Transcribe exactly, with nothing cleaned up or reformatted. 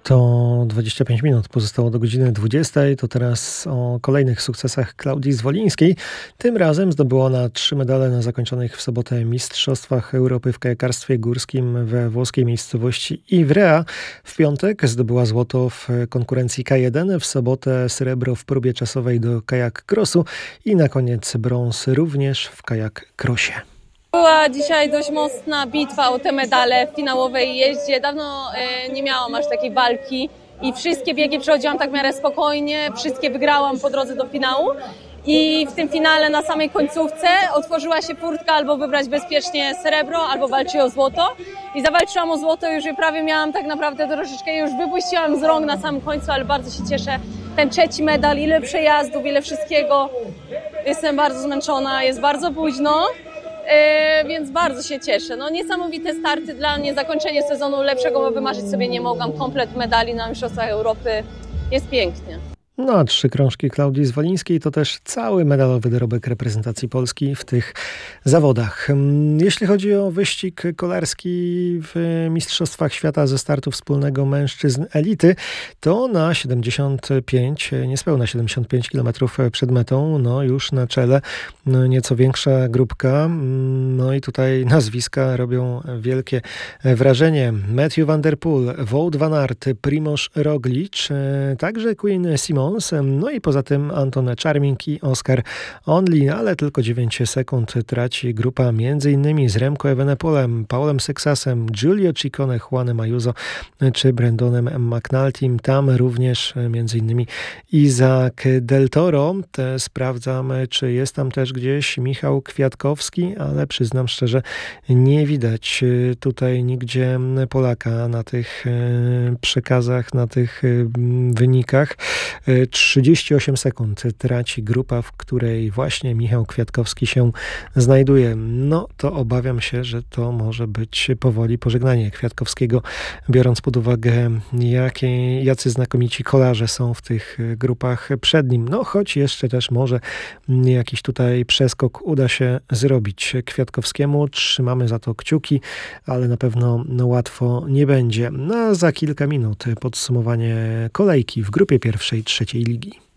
To dwadzieścia pięć minut pozostało do godziny dwudziestej. To teraz o kolejnych sukcesach Klaudii Zwolińskiej. Tym razem zdobyła ona trzy medale na zakończonych w sobotę Mistrzostwach Europy w kajakarstwie górskim we włoskiej miejscowości Ivrea. W piątek zdobyła złoto w konkurencji K jeden, w sobotę srebro w próbie czasowej do kajak crossu i na koniec brąz również w kajak crossie. Była dzisiaj dość mocna bitwa o te medale w finałowej jeździe. Dawno e, nie miałam aż takiej walki i wszystkie biegi przechodziłam tak w miarę spokojnie. Wszystkie wygrałam po drodze do finału i w tym finale na samej końcówce otworzyła się furtka albo wybrać bezpiecznie srebro, albo walczyć o złoto. I zawalczyłam o złoto, już je prawie miałam tak naprawdę troszeczkę, już wypuściłam z rąk na samym końcu, ale bardzo się cieszę. Ten trzeci medal, ile przejazdów, ile wszystkiego. Jestem bardzo zmęczona, jest bardzo późno. Yy, więc bardzo się cieszę. No, niesamowite starty dla mnie, zakończenie sezonu lepszego wymarzyć sobie nie mogłam. Komplet medali na Mistrzostwach Europy. Jest pięknie. No a trzy krążki Klaudii Zwolińskiej to też cały medalowy dorobek reprezentacji Polski w tych zawodach. Jeśli chodzi o wyścig kolarski w Mistrzostwach Świata ze startu wspólnego mężczyzn elity, to na siedemdziesiąt pięć, niespełna siedemdziesiąt pięć kilometrów przed metą, no już na czele no nieco większa grupka. No i tutaj nazwiska robią wielkie wrażenie. Matthew van der Poel, Wout van Aert, Primož Roglič, także Quinn Simmons. No i poza tym Anton Charming i Oscar Onlin, ale tylko dziewięć sekund traci grupa m.in. z Remco Evenepoelem, Paulem Sexasem, Giulio Ciccone, Juanem Ayuso czy Brandonem McNultym. Tam również m.in. Isaac Del Toro. Te sprawdzam, czy jest tam też gdzieś Michał Kwiatkowski, ale przyznam szczerze, nie widać tutaj nigdzie Polaka na tych przekazach, na tych wynikach. trzydzieści osiem sekund traci grupa, w której właśnie Michał Kwiatkowski się znajduje. No to obawiam się, że to może być powoli pożegnanie Kwiatkowskiego, biorąc pod uwagę, jakie, jacy znakomici kolarze są w tych grupach przed nim. No choć jeszcze też może jakiś tutaj przeskok uda się zrobić Kwiatkowskiemu. Trzymamy za to kciuki, ale na pewno no, łatwo nie będzie. No, a za kilka minut podsumowanie kolejki w grupie pierwszej trzeciej ligi.